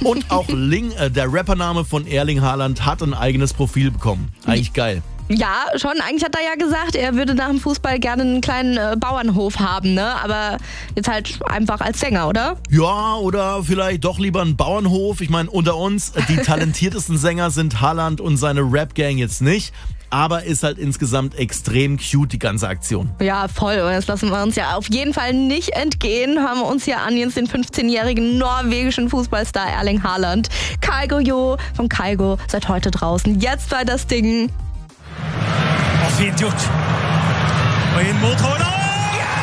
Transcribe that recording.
Und auch Ling, der Rappername von Erling Haaland, hat ein eigenes Profil bekommen. Eigentlich geil. Ja, schon. Eigentlich hat er ja gesagt, er würde nach dem Fußball gerne einen kleinen Bauernhof haben, ne? Aber jetzt halt einfach als Sänger, oder? Ja, oder vielleicht doch lieber ein Bauernhof. Ich meine, unter uns, die talentiertesten Sänger sind Haaland und seine Rap-Gang jetzt nicht. Aber ist halt insgesamt extrem cute, die ganze Aktion. Ja, voll. Und das lassen wir uns ja auf jeden Fall nicht entgehen. Hören wir uns hier an, jetzt den 15-jährigen norwegischen Fußballstar Erling Haaland. Kygo Jo von Kygo seit heute draußen. Jetzt war das Ding. Fint gjort. Og inn mot Haaland!